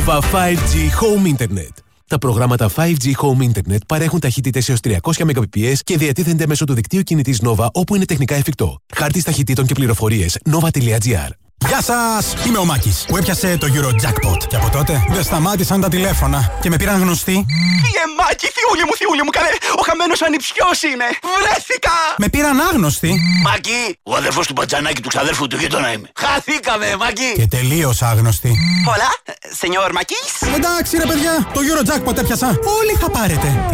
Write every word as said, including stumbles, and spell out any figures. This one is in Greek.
φάιβ τζι Home Internet. Τα προγράμματα φάιβ τζι Home Internet παρέχουν ταχύτητες έως τριακόσια Mbps και διατίθενται μέσω του δικτύου κινητής Nova όπου είναι τεχνικά εφικτό. Χάρτης ταχυτήτων και πληροφορίες nova.gr. Γεια σας! Είμαι ο Μάκης που έπιασε το Eurojackpot. Και από τότε δεν σταμάτησαν τα τηλέφωνα και με πήραν γνωστοί. Φύγε Μάκη, θιούλη μου, θιούλη μου, καλέ! Ο χαμένος ανιψιός είμαι! Βρέθηκα! Με πήραν άγνωστοι. Μάκη, ο αδερφός του μπατζανάκι του ξαδέρφου του γείτονα είμαι. Χαθήκαμε, Μάκη! Και τελείως άγνωστοι. Hola, señor Μάκης. Εντάξει ρε παιδιά, το Eurojackpot έπιασα. Όλοι θα πάρετε.